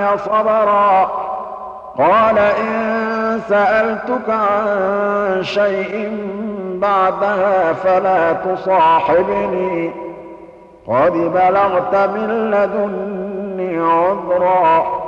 معي صبرا قال إن سألتك عن شيء بعدها فلا تصاحبني قد بلغت من لدني عذرا